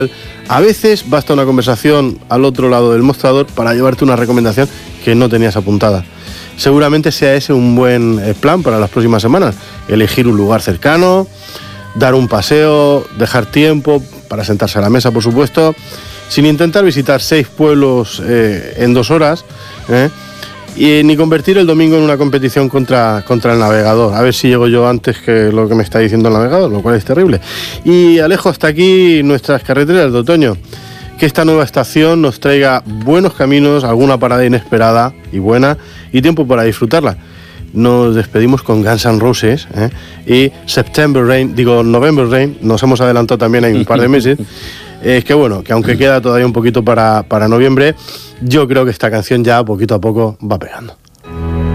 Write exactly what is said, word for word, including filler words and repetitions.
A veces basta una conversación al otro lado del mostrador para llevarte una recomendación que no tenías apuntada. Seguramente sea ese un buen plan para las próximas semanas. Elegir un lugar cercano, dar un paseo, dejar tiempo para sentarse a la mesa, por supuesto, sin intentar visitar seis pueblos eh, en dos horas, ¿eh? Y ni convertir el domingo en una competición contra, contra el navegador. A ver si llego yo antes que lo que me está diciendo el navegador, lo cual es terrible. Y Alejo, hasta aquí nuestras carreteras de otoño. Que esta nueva estación nos traiga buenos caminos, alguna parada inesperada y buena, y tiempo para disfrutarla. Nos despedimos con Guns N' Roses, ¿eh? Y September Rain, digo November Rain, nos hemos adelantado también hay un par de meses. Es eh, que bueno, que aunque queda todavía un poquito para, para noviembre, yo creo que esta canción ya poquito a poco va pegando.